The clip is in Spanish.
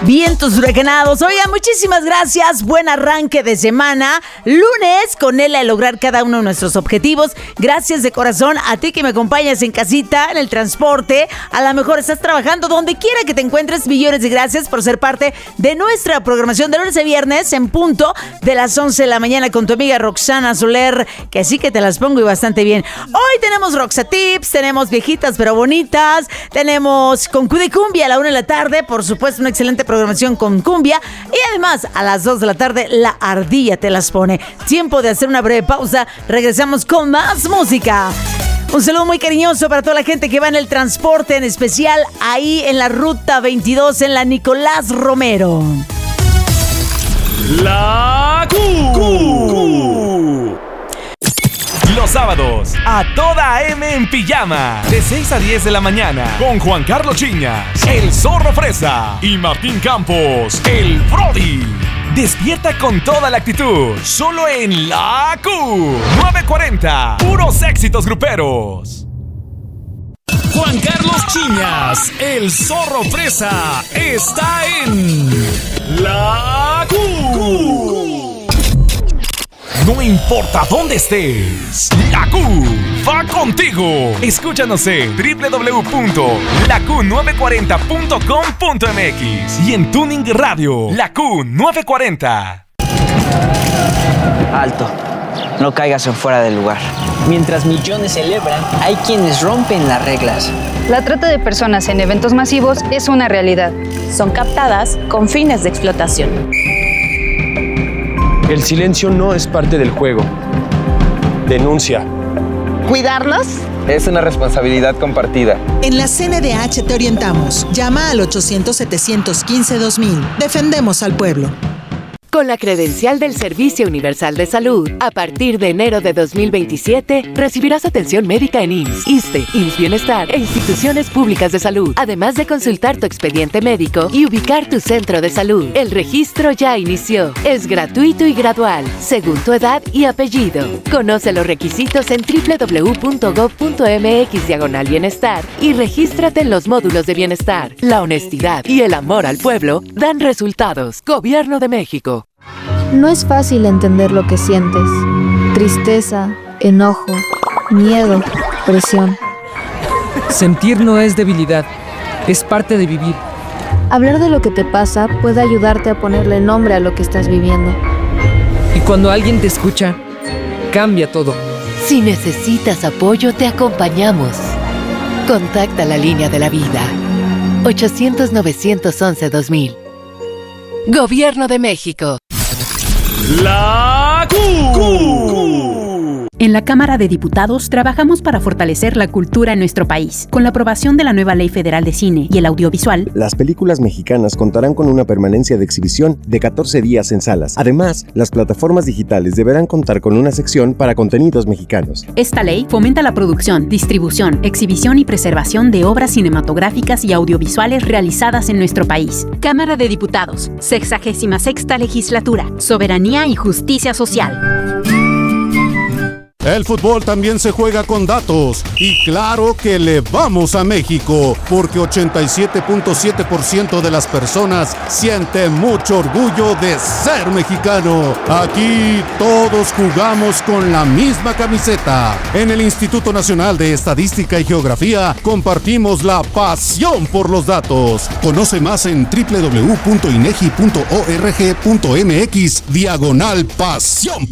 Vientos huracanados. Oigan, muchísimas gracias. Buen arranque de semana. Lunes con él a lograr cada uno de nuestros objetivos. Gracias de corazón a ti que me acompañas en casita, en el transporte. A lo mejor estás trabajando donde quiera que te encuentres. Millones de gracias por ser parte de nuestra programación de lunes a viernes en punto de las 11 de la mañana con tu amiga Roxana Soler, que sí que te las pongo y bastante bien. Hoy tenemos Roxa Tips, tenemos viejitas pero bonitas, tenemos Concu de Cumbia a la 1 de la tarde, por supuesto una excelente programación con cumbia y además a las 2 de la tarde la ardilla te las pone. Tiempo de hacer una breve pausa, regresamos con más música. Un saludo muy cariñoso para toda la gente que va en el transporte, en especial ahí en la ruta 22 en la Nicolás Romero. La Q. Los sábados, a toda M en pijama, de 6 a 10 de la mañana, con Juan Carlos Chiñas, el Zorro Fresa y Martín Campos, el Brody. Despierta con toda la actitud, solo en La Q. 940, puros éxitos gruperos. Juan Carlos Chiñas, el Zorro Fresa, está en La Q. No importa dónde estés, La Q va contigo. Escúchanos en www.laq940.com.mx y en Tuning Radio, La Q940. Alto, no caigas en fuera del lugar. Mientras millones celebran, hay quienes rompen las reglas. La trata de personas en eventos masivos es una realidad. Son captadas con fines de explotación. El silencio no es parte del juego. Denuncia. ¿Cuidarlos? Es una responsabilidad compartida. En la CNDH te orientamos. Llama al 800-715-2000. Defendemos al pueblo. Con la credencial del Servicio Universal de Salud, a partir de enero de 2027, recibirás atención médica en IMSS, ISSSTE, IMSS Bienestar e instituciones públicas de salud, además de consultar tu expediente médico y ubicar tu centro de salud. El registro ya inició. Es gratuito y gradual, según tu edad y apellido. Conoce los requisitos en www.gov.mx/bienestar y regístrate en los módulos de bienestar. La honestidad y el amor al pueblo dan resultados. Gobierno de México. No es fácil entender lo que sientes. Tristeza, enojo, miedo, presión. Sentir no es debilidad, es parte de vivir. Hablar de lo que te pasa puede ayudarte a ponerle nombre a lo que estás viviendo. Y cuando alguien te escucha, cambia todo. Si necesitas apoyo, te acompañamos. Contacta la línea de la vida. 800-911-2000. Gobierno de México. La Q. En la Cámara de Diputados trabajamos para fortalecer la cultura en nuestro país. Con la aprobación de la nueva Ley Federal de Cine y el Audiovisual, las películas mexicanas contarán con una permanencia de exhibición de 14 días en salas. Además, las plataformas digitales deberán contar con una sección para contenidos mexicanos. Esta ley fomenta la producción, distribución, exhibición y preservación de obras cinematográficas y audiovisuales realizadas en nuestro país. Cámara de Diputados, 66ª Legislatura, Soberanía y Justicia Social. El fútbol también se juega con datos y claro que le vamos a México porque 87.7% de las personas siente mucho orgullo de ser mexicano. Aquí todos jugamos con la misma camiseta. En el Instituto Nacional de Estadística y Geografía compartimos la pasión por los datos. Conoce más en www.inegi.org.mx/pasión